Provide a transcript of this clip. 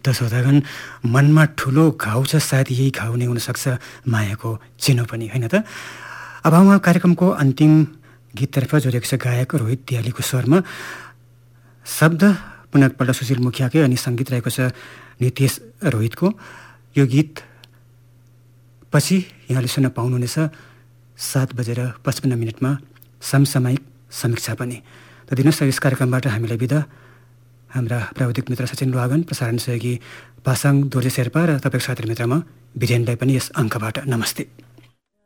त श्रोतागण, मनमा ठुलो घाउ छ, सायद यही घाउ नै हुनसक्छ मायाको चिनो पनि, होइन त? अब उहाँ कार्यक्रमको अन्तिम गीततर्फ जोडिएको छ गायक रोहित दियालीको स्वरमा। शब्द पुनः एकपल्ट सुशील मुखियाकै अनि सङ्गीत रहेको छ नितेश रोहितको। यो गीत पछि यहाँले सुन्न पाउनुहुनेछ 7:55 समसामयिक समीक्षा पनि। त दिनुहोस् यस कार्यक्रमबाट हामीलाई बिदा। हाम्रा प्राविधिक मित्र सचिन लोहागन, प्रसारण सहयोगी पासाङ दोर्जे शेर्पा र तपाईँको साथी मित्र म वीरेनलाई पनि यस अङ्कबाट नमस्ते।